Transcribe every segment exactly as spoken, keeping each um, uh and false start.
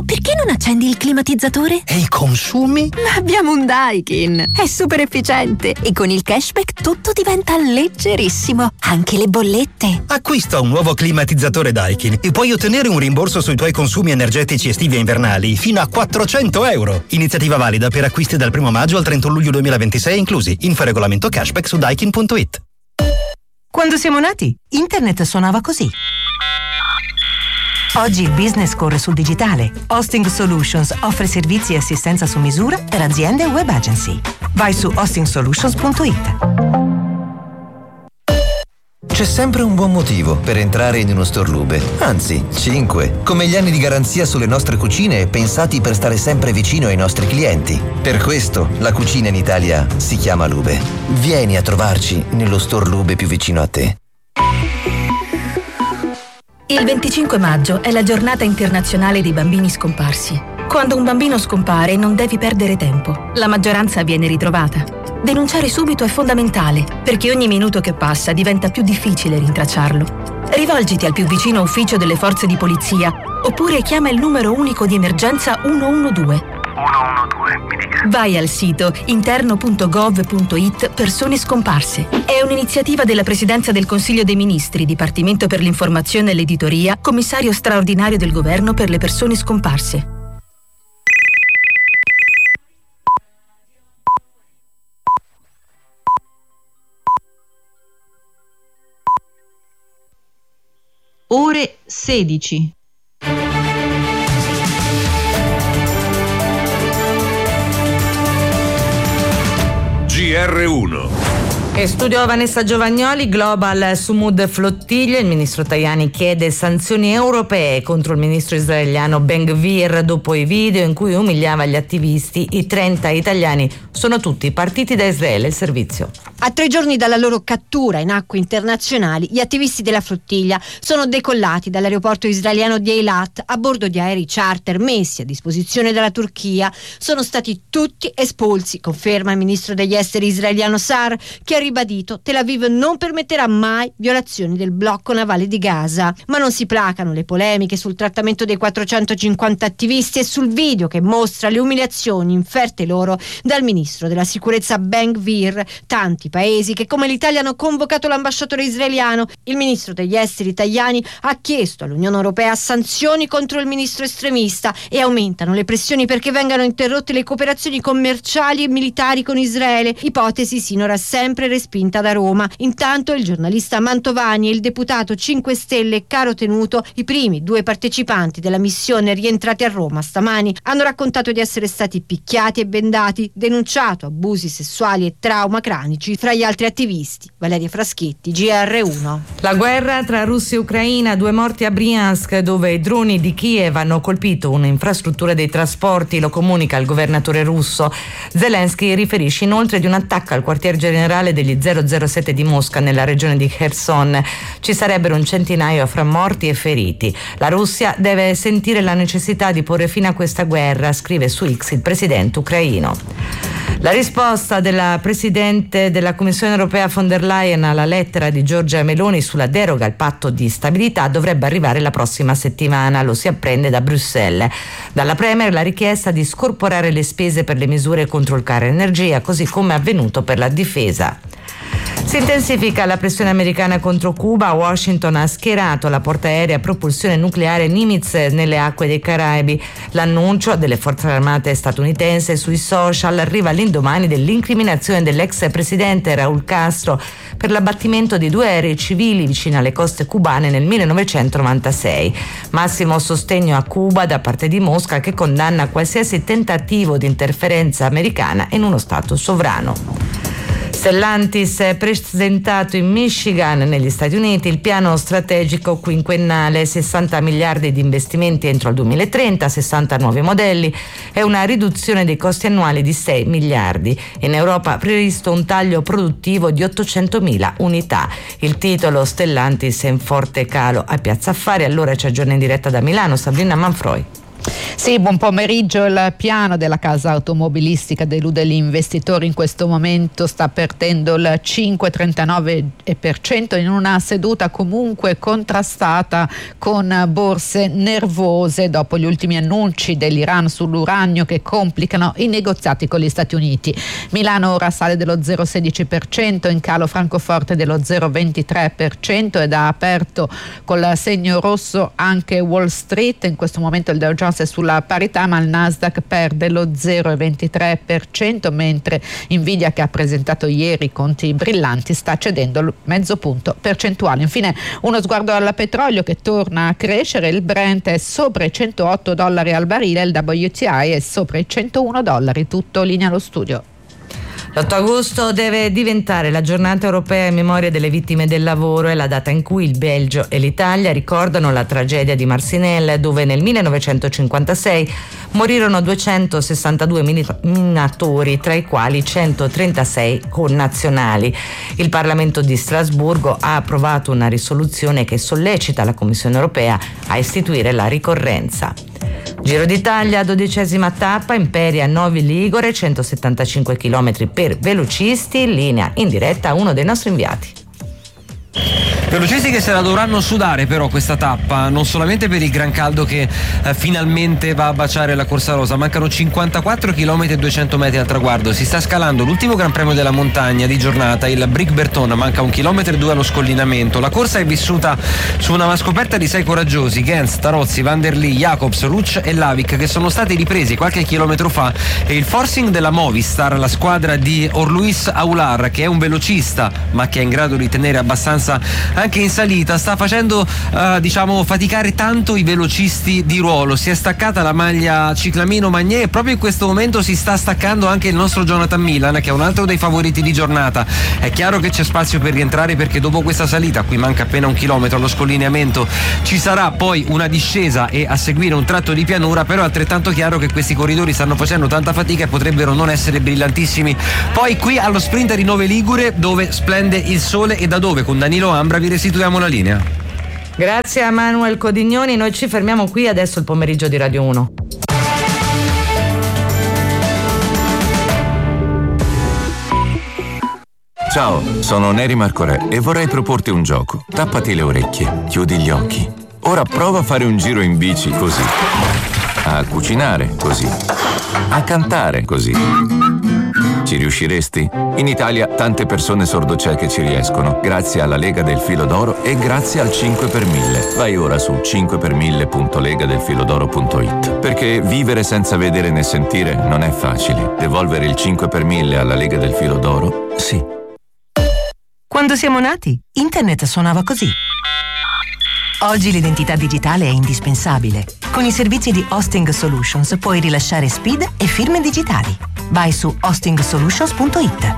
perché non accendi il climatizzatore? E i consumi? Ma abbiamo un Daikin! È super efficiente e con il cashback tutto diventa leggerissimo, anche le bollette. Acquista un nuovo climatizzatore Daikin e puoi ottenere un rimborso sui tuoi consumi energetici estivi e invernali fino a quattrocento euro. Iniziativa valida per acquisti dal primo maggio al trentuno luglio duemilaventisei inclusi. Info regolamento cashback su daikin punto it. Quando siamo nati, internet suonava così. Oggi il business corre sul digitale. Hosting Solutions offre servizi e assistenza su misura per aziende e web agency. Vai su hosting solutions punto it. C'è sempre un buon motivo per entrare in uno store Lube, anzi, cinque, come gli anni di garanzia sulle nostre cucine pensati per stare sempre vicino ai nostri clienti. Per questo la cucina in Italia si chiama Lube. Vieni a trovarci nello store Lube più vicino a te. Il venticinque maggio è la giornata internazionale dei bambini scomparsi. Quando un bambino scompare non devi perdere tempo. La maggioranza viene ritrovata. Denunciare subito è fondamentale, perché ogni minuto che passa diventa più difficile rintracciarlo. Rivolgiti al più vicino ufficio delle forze di polizia, oppure chiama il numero unico di emergenza uno uno due. uno uno due, mi dica. Vai al sito interno punto gov punto it persone scomparse. È un'iniziativa della Presidenza del Consiglio dei Ministri, Dipartimento per l'informazione e l'editoria, Commissario straordinario del Governo per le persone scomparse. Ore sedici. G R uno. E studio Vanessa Giovagnoli, Global Sumud Flottiglia. Il ministro Tajani chiede sanzioni europee contro il ministro israeliano Ben Gvir dopo i video in cui umiliava gli attivisti. I trenta italiani sono tutti partiti da Israele. Il servizio. A tre giorni dalla loro cattura in acque internazionali, gli attivisti della flottiglia sono decollati dall'aeroporto israeliano di Eilat a bordo di aerei charter messi a disposizione dalla Turchia. Sono stati tutti espulsi, conferma il ministro degli esteri israeliano Sar, che ha ribadito Tel Aviv non permetterà mai violazioni del blocco navale di Gaza. Ma non si placano le polemiche sul trattamento dei quattrocentocinquanta attivisti e sul video che mostra le umiliazioni inferte loro dal ministro della sicurezza Ben Gvir. Tanti paesi che come l'Italia hanno convocato l'ambasciatore israeliano. Il ministro degli esteri Tajani ha chiesto all'Unione Europea sanzioni contro il ministro estremista e aumentano le pressioni perché vengano interrotte le cooperazioni commerciali e militari con Israele, ipotesi sinora sempre respinta da Roma. Intanto il giornalista Mantovani e il deputato cinque Stelle Caro Tenuto, i primi due partecipanti della missione rientrati a Roma stamani, hanno raccontato di essere stati picchiati e bendati, denunciato abusi sessuali e trauma cranici fra gli altri attivisti. Valeria Fraschetti, G R uno. La guerra tra Russia e Ucraina, due morti a Briansk dove i droni di Kiev hanno colpito un'infrastruttura dei trasporti, lo comunica il governatore russo. Zelensky riferisce inoltre di un attacco al quartier generale degli zero zero sette di Mosca nella regione di Kherson. Ci sarebbero un centinaio fra morti e feriti. La Russia deve sentire la necessità di porre fine a questa guerra, scrive su X il presidente ucraino. La risposta della Presidente della Commissione Europea von der Leyen alla lettera di Giorgia Meloni sulla deroga al patto di stabilità dovrebbe arrivare la prossima settimana, lo si apprende da Bruxelles. Dalla Premier la richiesta di scorporare le spese per le misure contro il caro energia, così come avvenuto per la difesa. Si intensifica la pressione americana contro Cuba. Washington ha schierato la portaerei a propulsione nucleare Nimitz nelle acque dei Caraibi. L'annuncio delle forze armate statunitensi sui social arriva all'indomani dell'incriminazione dell'ex presidente Raúl Castro per l'abbattimento di due aerei civili vicino alle coste cubane nel millenovecentonovantasei. Massimo sostegno a Cuba da parte di Mosca, che condanna qualsiasi tentativo di interferenza americana in uno stato sovrano. Stellantis è presentato in Michigan, negli Stati Uniti, il piano strategico quinquennale, sessanta miliardi di investimenti entro il duemilatrenta, sessanta nuovi modelli e una riduzione dei costi annuali di sei miliardi. In Europa previsto un taglio produttivo di ottocentomila unità. Il titolo Stellantis è in forte calo a Piazza Affari. Allora ci aggiorna in diretta da Milano Sabrina Manfroi. Sì, buon pomeriggio. Il piano della casa automobilistica delude gli investitori. In questo momento sta perdendo il cinque virgola trentanove per cento in una seduta comunque contrastata, con borse nervose dopo gli ultimi annunci dell'Iran sull'uranio che complicano i negoziati con gli Stati Uniti. Milano ora sale dello zero virgola sedici per cento, in calo Francoforte dello zero virgola ventitré per cento ed ha aperto col segno rosso anche Wall Street. In questo momento il Dow Jones è sulla parità, ma il Nasdaq perde lo zero virgola ventitré per cento, mentre Nvidia, che ha presentato ieri conti brillanti, sta cedendo mezzo punto percentuale. Infine uno sguardo al petrolio, che torna a crescere. Il Brent è sopra i centootto dollari al barile, il W T I è sopra i centouno dollari. Tutto linea allo studio. l'otto agosto deve diventare la giornata europea in memoria delle vittime del lavoro. È la data in cui il Belgio e l'Italia ricordano la tragedia di Marcinelle, dove nel millenovecentocinquantasei morirono duecentosessantadue minatori, tra i quali centotrentasei connazionali. Il Parlamento di Strasburgo ha approvato una risoluzione che sollecita la Commissione europea a istituire la ricorrenza. Giro d'Italia, dodicesima tappa, Imperia Novi Ligure, centosettantacinque chilometri per velocisti, linea in diretta a uno dei nostri inviati. Velocisti che se la dovranno sudare però questa tappa, non solamente per il gran caldo che eh, finalmente va a baciare la Corsa Rosa. Mancano cinquantaquattro chilometri e duecento metri al traguardo, si sta scalando l'ultimo Gran Premio della montagna di giornata, il Bric-Berton, manca un chilometro e due allo scollinamento. La corsa è vissuta su una mascoperta di sei coraggiosi, Gens, Tarozzi, Van der Lee, Jacobs, Ruch e Lavic, che sono stati ripresi qualche chilometro fa, e il forcing della Movistar, la squadra di Orluis Aular, che è un velocista ma che è in grado di tenere abbastanza anche in salita, sta facendo uh, diciamo faticare tanto i velocisti di ruolo. Si è staccata la maglia Ciclamino Magné e proprio in questo momento si sta staccando anche il nostro Jonathan Milan, che è un altro dei favoriti di giornata. È chiaro che c'è spazio per rientrare, perché dopo questa salita, qui manca appena un chilometro allo scollineamento, ci sarà poi una discesa e a seguire un tratto di pianura, però è altrettanto chiaro che questi corridori stanno facendo tanta fatica e potrebbero non essere brillantissimi. Poi qui allo sprint di Nove Ligure, dove splende il sole e da dove con Danilo Ambra vi restituiamo la linea. Grazie a Manuel Codignoni, noi ci fermiamo qui, adesso il pomeriggio di Radio uno. Ciao, sono Neri Marcorè e vorrei proporti un gioco. Tappati le orecchie, chiudi gli occhi. Ora prova a fare un giro in bici così, a cucinare così, a cantare così. Ci riusciresti? In Italia tante persone sordocieche ci riescono, grazie alla Lega del Filo d'Oro e grazie al cinque per mille. Vai ora su cinque per mille punto lega del filodoro punto it, perché vivere senza vedere né sentire non è facile. Devolvere il cinque per mille alla Lega del Filo d'Oro, sì. Quando siamo nati, Internet suonava così. Oggi l'identità digitale è indispensabile. Con i servizi di Hosting Solutions puoi rilasciare S P I D e firme digitali. Vai su hosting solutions punto it.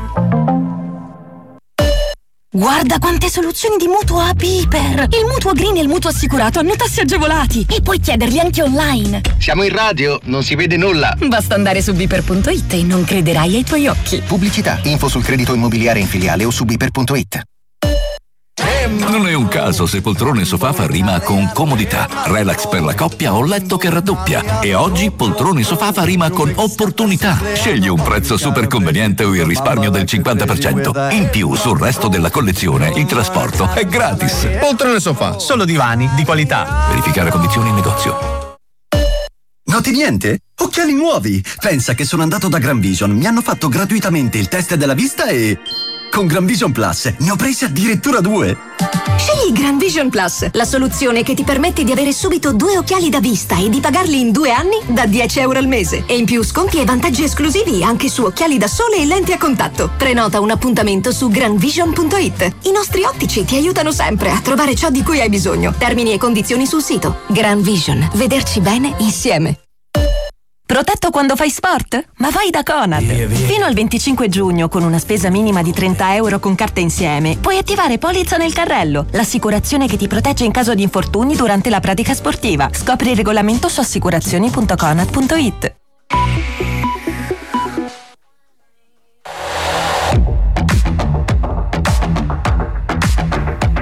Guarda quante soluzioni di mutuo a Piper! Il mutuo green e il mutuo assicurato hanno tassi agevolati e puoi chiederli anche online. Siamo in radio, non si vede nulla. Basta andare su biper punto it e non crederai ai tuoi occhi. Pubblicità, info sul credito immobiliare in filiale o su biper punto it. Non è un caso se poltrone sofà fa rima con comodità, relax per la coppia o letto che raddoppia. E oggi poltrone sofà fa rima con opportunità. Scegli un prezzo super conveniente o il risparmio del cinquanta per cento. In più, sul resto della collezione, il trasporto è gratis. Poltrone sofà, solo divani di qualità. Verificare condizioni in negozio. Noti niente? Occhiali nuovi! Pensa che sono andato da Gran Vision, mi hanno fatto gratuitamente il test della vista e... con Gran Vision Plus ne ho presi addirittura due. Scegli Gran Vision Plus, la soluzione che ti permette di avere subito due occhiali da vista e di pagarli in due anni da dieci euro al mese. E in più sconti e vantaggi esclusivi anche su occhiali da sole e lenti a contatto. Prenota un appuntamento su gran vision punto it. I nostri ottici ti aiutano sempre a trovare ciò di cui hai bisogno. Termini e condizioni sul sito. Gran Vision, vederci bene insieme. Protetto quando fai sport? Ma vai da Conad! Fino al venticinque giugno, con una spesa minima di trenta euro con carta insieme, puoi attivare Polizza nel carrello, l'assicurazione che ti protegge in caso di infortuni durante la pratica sportiva. Scopri il regolamento su assicurazioni punto conad punto it.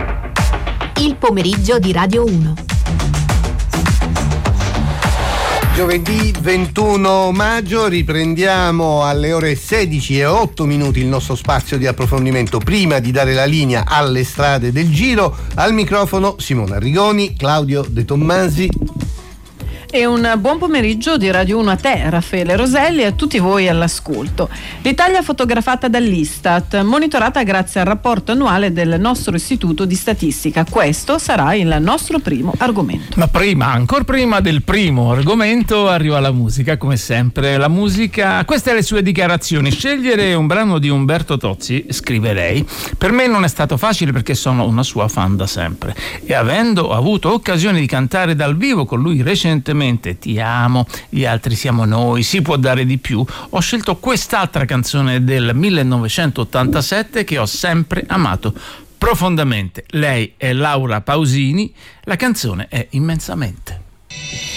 Il pomeriggio di Radio uno. Giovedì ventuno maggio riprendiamo alle ore sedici e otto minuti il nostro spazio di approfondimento. Prima di dare la linea alle strade del giro, al microfono Simona Rigoni, Claudio De Tommasi. E un buon pomeriggio di Radio uno a te, Raffaele Roselli, e a tutti voi all'ascolto. L'Italia fotografata dall'Istat, monitorata grazie al rapporto annuale del nostro Istituto di Statistica. Questo sarà il nostro primo argomento. Ma prima, ancora prima del primo argomento, arriva la musica, come sempre. La musica, queste le sue dichiarazioni. Scegliere un brano di Umberto Tozzi, scrive lei, per me non è stato facile perché sono una sua fan da sempre. E avendo avuto occasione di cantare dal vivo con lui recentemente Ti amo, gli altri siamo noi, si può dare di più, ho scelto quest'altra canzone del millenovecentottantasette che ho sempre amato profondamente. Lei è Laura Pausini, la canzone è Immensamente.